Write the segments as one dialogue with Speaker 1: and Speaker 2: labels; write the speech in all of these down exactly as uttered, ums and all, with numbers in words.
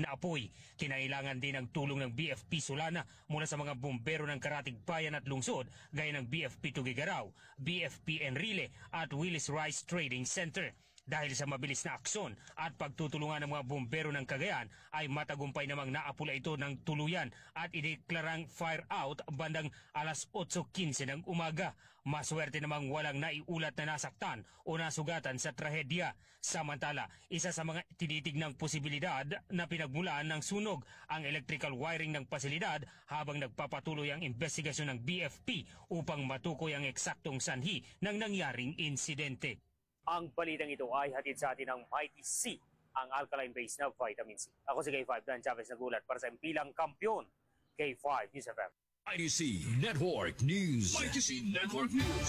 Speaker 1: na apoy. Kinailangan din ng tulong ng B F P Solana mula sa mga bumbero ng Karatig Bayan at Lungsod gaya ng B F P Tugigaraw, B F P Enrile at Willis Rice Trading Center. Dahil sa mabilis na aksyon at pagtutulungan ng mga bumbero ng Cagayan ay matagumpay namang naapula ito ng tuluyan at ideklarang fire out bandang alas otso kinse ng umaga. Maswerte namang walang naiulat na nasaktan o nasugatan sa trahedya. Samantala, isa sa mga tinitignang posibilidad na pinagmulan ng sunog ang electrical wiring ng pasilidad habang nagpapatuloy ang investigasyon ng B F P upang matukoy ang eksaktong sanhi ng nangyaring insidente.
Speaker 2: Ang balitang ito ay hatid sa atin ng Mighty C, ang alkaline-based na vitamin C. Ako si K five, Dan Chavez nagulat para sa impilang kampiyon, K five News F M.
Speaker 3: Mighty C Network News. Mighty C Network News.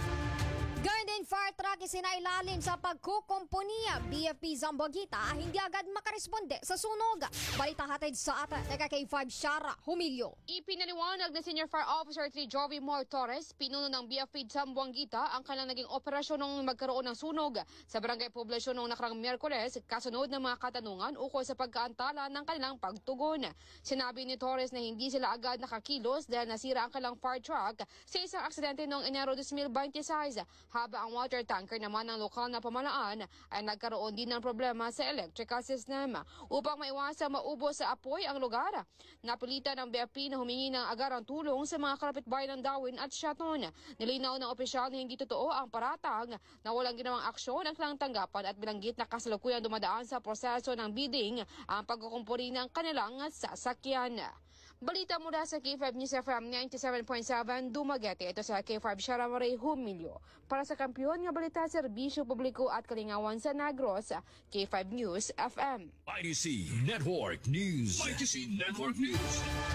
Speaker 4: Gayun din fire truck isinailalim sa pagkukumpuniya. B F P Zambogita hindi agad makaresponde sa sunog. Balita hatid sa atin ng K five Shara Humilio.
Speaker 5: Ipinaliwanag na Senior Fire Officer three Jovi Moore Torres, pinuno ng B F P Zamboanguita ang kanilang naging operasyon nung magkaroon ng sunog sa barangay poblasyon noong nakarang Miyerkules kasunod ng mga katanungan ukol sa pagkaantala ng kanilang pagtugon. Sinabi ni Torres na hindi sila agad nakakilos dahil nasira ang kanilang fire truck sa isang aksidente noong Enero twenty twenty-six. Habang ang water tanker naman ng lokal na pamalaan ay nagkaroon din ng problema sa electrical system. Upang maiwasang maubos sa apoy ang lugar, napilitan ng B F P na humingi ng agarang tulong sa mga kalapitbayan ng Darwin at Shaton. Nilinaw ng opisyal na hindi totoo ang paratang na walang ginawang aksyon ang kanilang tanggapan at bilanggit na kasalukuyang dumadaan sa proseso ng bidding ang pagkukumpuni ng kanilang sasakyan. Balita mula sa K five News F M ninety-seven point seven Dumaguete. Ito sa K five Shara Marie Humilio. Para sa kampiyon nga balita, serbisyo publiko at kalingawan sa Negros, K five News F M.
Speaker 3: Mighty C Network News. Mighty C Network News.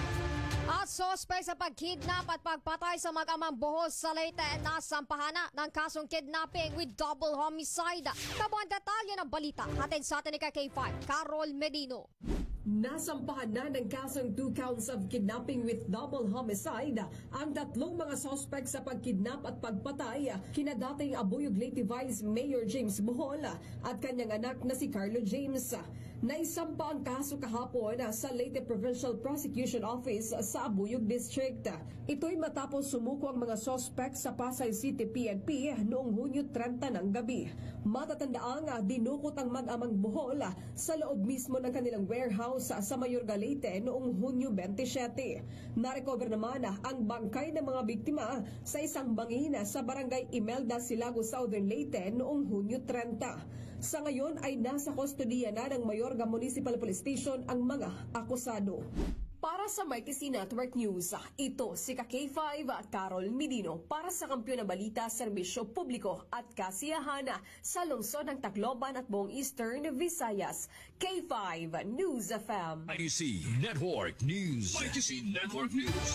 Speaker 4: At sospek sa pagkidnap at pagpatay sa mag-amang buhos sa Leyte, nasampahan na ng kasong kidnapping with double homicide. Kabuang detalye ng balita hatid sa atin ni K five Carol Medino.
Speaker 6: Nasampahan na ng kasong two counts of kidnapping with double homicide ang tatlong mga suspect sa pagkidnap at pagpatay kina dating Abuyog Leyte Vice Mayor James Bohol at kanyang anak na si Carlo James. Naisampa ang kaso kahapon sa Leyte Provincial Prosecution Office sa Abuyog District. Ito'y matapos sumuko ang mga suspect sa Pasay City P N P noong Hunyo thirty ng gabi. Matatandaang dinukot ang mag-amang Bohol sa loob mismo ng kanilang warehouse sa Mayorga Leyte noong Hunyo twenty-seven. Narecover naman ang bangkay ng mga biktima sa isang bangina sa barangay Imelda, Silago, Southern Leyte noong Hunyo thirty. Sa ngayon ay nasa kustodiya na ng Mayorga Municipal Police Station ang mga akusado. Para sa Mighty C Network News, ito si K five Carol Medino para sa Kampiyon na Balita, Serbisyo Publiko at Kasiyahan sa lungsod ng Tacloban at buong Eastern Visayas. K five News F M.
Speaker 3: Mighty C Network News. Mighty C Network News.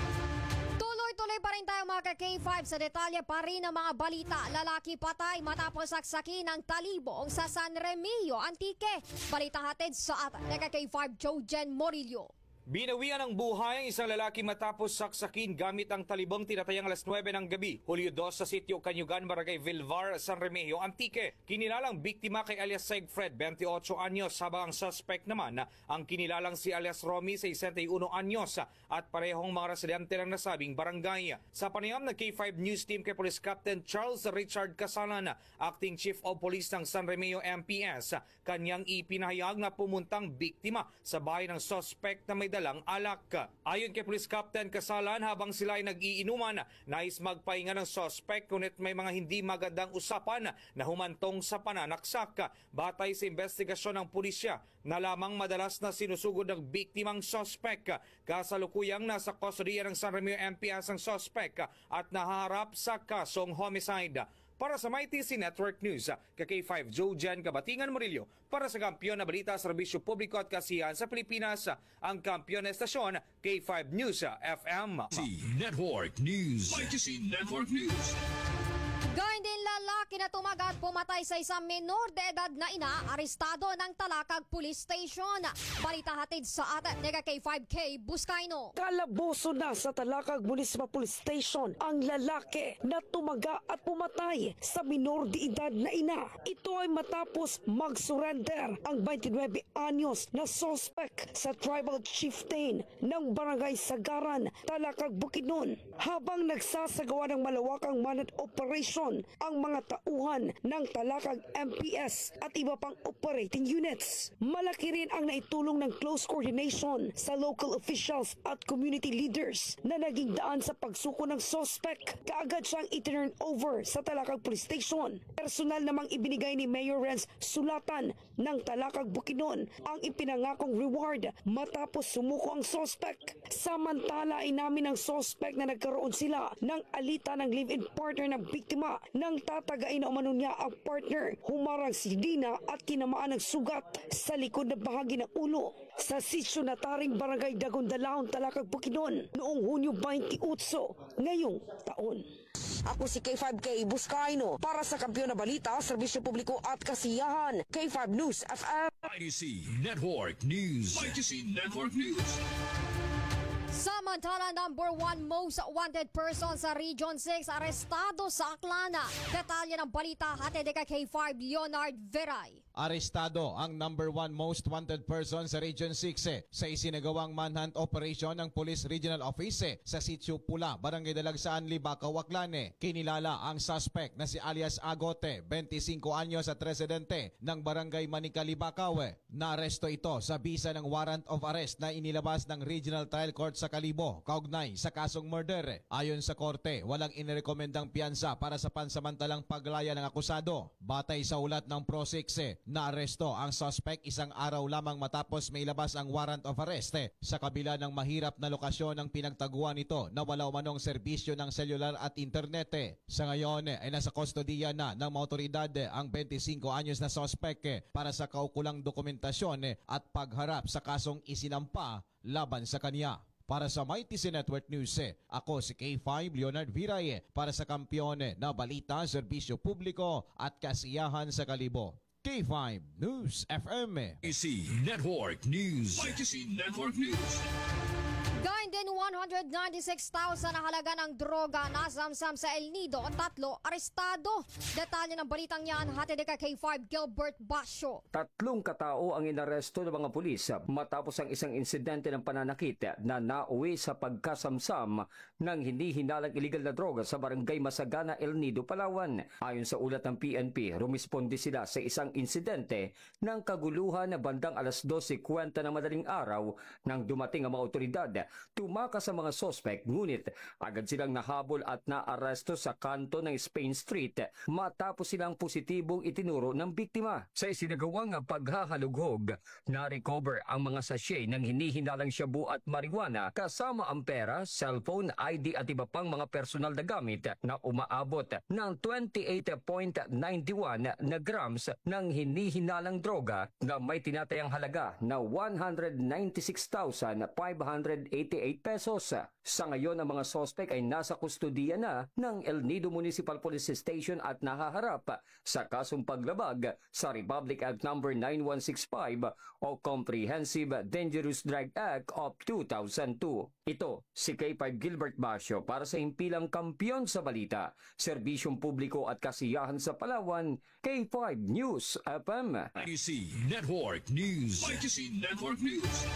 Speaker 4: Tuloy-tuloy pa rin tayo mga K five sa detalye pa rin ng mga balita. Lalaki patay matapos saksakin ng talibong sa San Remigio, Antique. Balita hatid sa atin ng K five Jojen Morillo.
Speaker 7: Binawian ng buhay ang isang lalaki matapos saksakin gamit ang talibong tinatayang alas nuwebe ng gabi, Hulyo dos sa sitio Kanyugan, Barangay Vilvar, San Remigio, Antique. Kinilalang biktima kay alias Segfred, twenty-eight anyos, habang ang suspect naman ang kinilalang si alias Romy, sixty-one anyos, at parehong mga residente ng nasabing barangay. Sa panayam ng K five News Team kay Police Captain Charles Richard Casalan, Acting Chief of Police ng San Remigio M P S, kanyang ipinahayag na pumuntang biktima sa bahay ng suspect na may dalang alak. Ayon kay Police Captain Casalan, habang sila ay nag-iinuman, nais magpahinga ng suspect ngunit may mga hindi magandang usapan na humantong sa pananaksak. Batay sa investigasyon ng pulisya, na lamang madalas na sinusugod ng biktimang suspect. Kasalukuyang nasa kustodiya ng San Remigio M P S ang suspect at nahaharap sa kasong homicide. Para sa Mighty C Network News, K five Jojen Kabatingan Murillo. Para sa Kampiyon na Balita, Serbisyo Publiko at Kasiyahan sa Pilipinas, ang kampiyon na estasyon, K five News F M.
Speaker 3: C Network News. Mighty C Network News.
Speaker 4: Gayun din lalaki lalaki na tumagat pumatay sa isang menor de edad na ina, arestado ng Talakag Police Station. Balita hatid sa atin ni K five K Buscaino.
Speaker 8: Kalaboso na sa Talakag Municipal Police Station ang lalaki na tumaga at pumatay sa minor de edad na ina. Ito ay matapos mag-surrender ang twenty-nine anyos na suspect sa tribal chieftain ng Barangay Sagaran, Talakag, Bukidnon. Habang nagsasagawa ng malawakang manhunt operation ang mga tauhan ng Talakag M P S at iba pang operating units. Malaki rin ang naitulong ng close coordination sa local officials at community leaders na naging daan sa pagsuko ng suspect. Kaagad siyang i-turn over sa Talakag Police Station. Personal namang ibinigay ni Mayor Renz sulatan ng Talakag, Bukidnon ang ipinangakong reward matapos sumuko ang suspect. Samantala, inamin ng suspect na nagkaroon sila ng alita ng live-in partner ng biktima nang tatagain na umano niya ang partner. Humarang si Dina at kinamaan ng sugat sa likod na bahagi ng ulo sa sitio na taring Barangay Dagondalaon, Talakag, Bukidnon noong Hunyo twenty-eight ngayong taon. Ako si K five K Buscaino para sa Kampiyon na Balita, Serbisyo Publiko at Kasiyahan, K five News F M.
Speaker 3: I T C Network News. I T C Network News.
Speaker 4: Samantala, number one most wanted person sa Region six arestado sa Aklana. Detalye ng balita hatid kay K five Leonard Veray.
Speaker 9: Arestado ang number one most wanted person sa Region six eh, sa isinagawang manhunt operation ng Police Regional Office eh, sa Sitio Pula, Barangay Dalagsaan, Libacao, Aklane. Kinilala ang suspect na si alias Agote, twenty-five anyos at residente ng Barangay Manica, Libacao. Eh. Naaresto ito sa bisa ng warrant of arrest na inilabas ng Regional Trial Court sa Kalibo, kaugnay sa kasong murder. Eh. Ayon sa korte, walang inirekomendang piyansa para sa pansamantalang paglaya ng akusado. Batay sa ulat ng Prosix, eh, naaresto ang suspect isang araw lamang matapos may labas ang warrant of arrest eh, sa kabila ng mahirap na lokasyon ng pinagtaguan nito na wala umanong serbisyo ng selular at internet. Eh. Sa ngayon eh, ay nasa kustodiya na ng mga otoridad eh, ang twenty-five anyos na suspect eh, para sa kaukulang dokumentasyon eh, at pagharap sa kasong isinampa laban sa kanya. Para sa I T C Network News, eh, ako si K five Leonard Viray eh, para sa Kampiyon eh, na Balita, Serbisyo Publiko at Kasiyahan sa Kalibo. K five News F M.
Speaker 3: I T C Network News. I T C Network News.
Speaker 4: Gayon din one hundred ninety-six thousand na halaga ng droga na samsam sa El Nido at tatlo arestado. Detalye ng balitang yan hatid kay K five Gilbert Basyo.
Speaker 10: Tatlong katao ang inaresto ng mga pulis matapos ang isang insidente ng pananakit na nauwi sa pagkasamsam ng hindi hinalang illegal na droga sa Barangay Masagana, El Nido, Palawan. Ayon sa ulat ng P N P, rumisponde sila sa isang insidente ng kaguluhan na bandang alas dose kwenta ng madaling araw nang dumating ang mga otoridad. Tumakas sa mga sospek, ngunit agad silang nahabol at naaresto sa kanto ng Spain Street matapos silang positibong itinuro ng biktima. Sa isinagawang paghahalughog, na-recover ang mga sachet ng hinihinalang shabu at marijuana kasama ang pera, cellphone, I D at iba pang mga personal na gamit na umaabot ng twenty-eight point nine one na grams ng hinihinalang droga na may tinatayang halaga na one hundred ninety-six thousand five hundred eighty-eight pesos. Sa ngayon, ang mga sospek ay nasa kustodiya na ng El Nido Municipal Police Station at nahaharap sa kasong paglabag sa Republic Act number nine one six five o Comprehensive Dangerous Drug Act of two thousand two. Ito si K five Gilbert Basyo para sa Himpilang Kampiyon sa Balita, Serbisyong Publiko at Kasiyahan sa Palawan, K five News F M.
Speaker 3: I T C Network News. I T C Network News.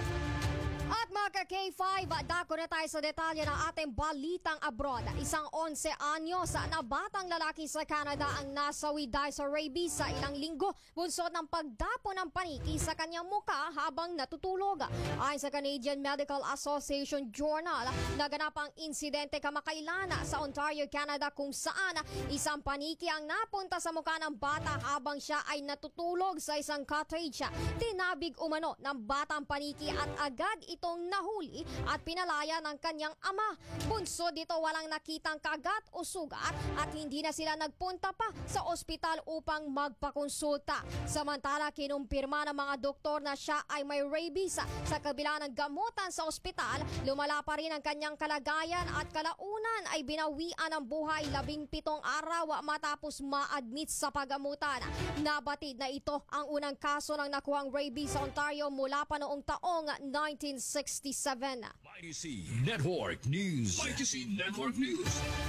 Speaker 4: At mga K five, dako na tayo sa detalye ng ating balitang abroad. Isang eleven anyos na batang lalaki sa Canada ang nasawi dahil sa rabies sa ilang linggo bunsod ng pagdapo ng paniki sa kanyang muka habang natutulog. Ayon sa Canadian Medical Association Journal, naganap ang insidente kamakailan sa Ontario, Canada kung saan isang paniki ang napunta sa muka ng bata habang siya ay natutulog sa isang cottage. Tinabig umano ng batang paniki at agad itong nahuli at pinalaya ng kanyang ama. Bunso dito walang nakitang kagat o sugat at hindi na sila nagpunta pa sa ospital upang magpakonsulta. Samantala, kinumpirma ng mga doktor na siya ay may rabies. Sa kabila ng gamutan sa ospital, lumala pa rin ang kanyang kalagayan at kalaunan ay binawian ng buhay labing pitong araw matapos ma-admit sa pagamutan. Nabatid na ito ang unang kaso ng nakuhang rabies sa Ontario mula pa noong taong nineteen sixty-seven.
Speaker 3: Mighty C Network News. Mighty C Network News.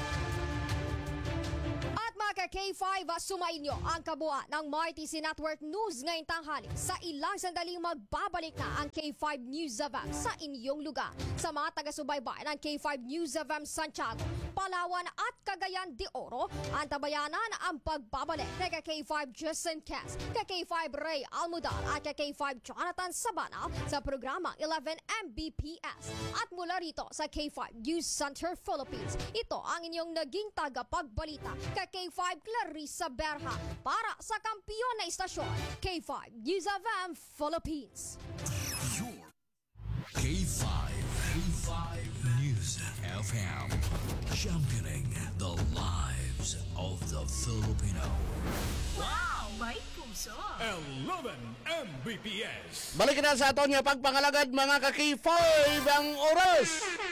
Speaker 4: At mga K five, sumainyo ang kabuuan ng Mighty C Network News ngayong tanghali. Sa ilang sandaling magbabalik na ang K five News F M sa inyong lugar. Sa mga taga-subaybay ng K five News F M Santiago, Palawan at Cagayan de Oro, antabayanan ang pagbabalik kay K five Justin Cass, kay K five Ray Almudal at kay K five Jonathan Sabana sa programang eleven M B P S. At mula rito sa K five News Center Philippines, ito ang inyong naging tagapagbalita kay K five Clarissa Berha para sa kampiyon na istasyon K five News F M Philippines.
Speaker 3: Your K five. K five News F M. Championing the lives of the Filipino.
Speaker 11: Wow! May puso!
Speaker 3: eleven M B P S.
Speaker 12: Balik na sa aton nga pagpangalagad mga ka-K five ang oras.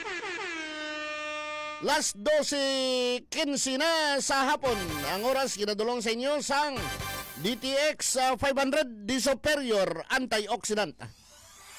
Speaker 12: Last twelve fifteen na sa hapon. Ang oras kinadulong sa inyo sang D T X uh, five hundred Di Superior Antioxidant.